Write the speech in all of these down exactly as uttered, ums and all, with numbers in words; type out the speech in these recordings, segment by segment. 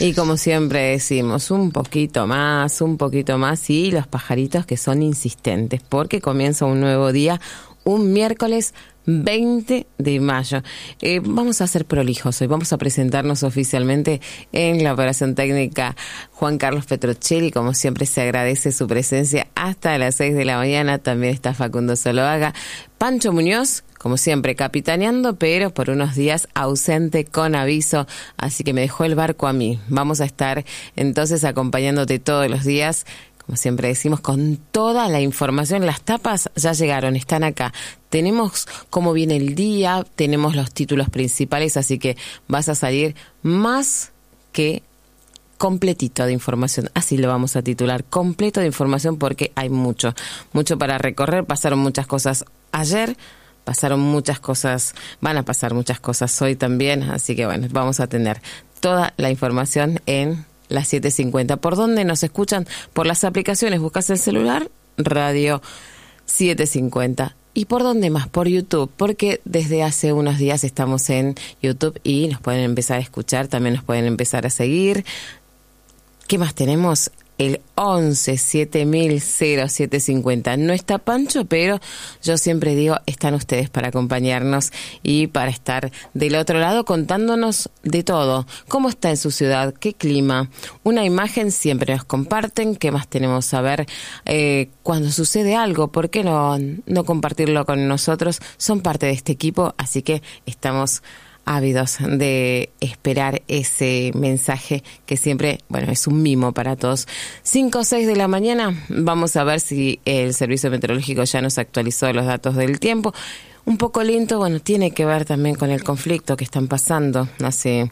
Y como siempre decimos, un poquito más, un poquito más, y los pajaritos que son insistentes, porque comienza un nuevo día, un miércoles veinte de mayo. Eh, vamos a ser prolijos hoy, vamos a presentarnos oficialmente en la operación técnica Juan Carlos Petrocelli. Como siempre se agradece su presencia hasta las seis de la mañana. También está Facundo Soloaga, Pancho Muñoz, como siempre capitaneando, pero por unos días ausente con aviso, así que me dejó el barco a mí. Vamos a estar entonces acompañándote todos los días, como siempre decimos, con toda la información. Las tapas ya llegaron, están acá. Tenemos cómo viene el día, tenemos los títulos principales, así que vas a salir más que completito de información. Así lo vamos a titular, completo de información, porque hay mucho, mucho para recorrer. Pasaron muchas cosas ayer, pasaron muchas cosas, van a pasar muchas cosas hoy también, así que bueno, vamos a tener toda la información en las siete cincuenta. ¿Por dónde nos escuchan? Por las aplicaciones, buscas el celular, Radio siete cincuenta. ¿Y por dónde más? Por YouTube, porque desde hace unos días estamos en YouTube y nos pueden empezar a escuchar, también nos pueden empezar a seguir. ¿Qué más tenemos? El once siete mil cero siete cincuenta. No está Pancho, pero yo siempre digo, están ustedes para acompañarnos y para estar del otro lado contándonos de todo. ¿Cómo está en su ciudad? ¿Qué clima? Una imagen siempre nos comparten. ¿Qué más tenemos a ver? Eh, cuando sucede algo, ¿por qué no, no compartirlo con nosotros? Son parte de este equipo, así que estamos ávidos de esperar ese mensaje que siempre, bueno, es un mimo para todos. cinco o seis de la mañana, vamos a ver si el Servicio Meteorológico ya nos actualizó los datos del tiempo. Un poco lento, bueno, tiene que ver también con el conflicto que están pasando hace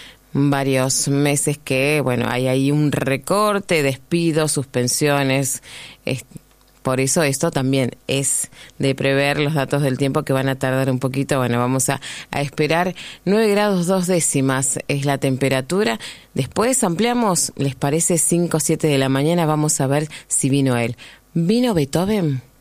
varios meses, que, bueno, hay ahí un recorte, despidos, suspensiones. Es, por eso esto también es de prever los datos del tiempo, que van a tardar un poquito. Bueno, vamos a, a esperar. Nueve grados dos décimas es la temperatura. Después ampliamos, ¿les parece? cinco o siete de la mañana, vamos a ver si vino él. ¿Vino Beethoven?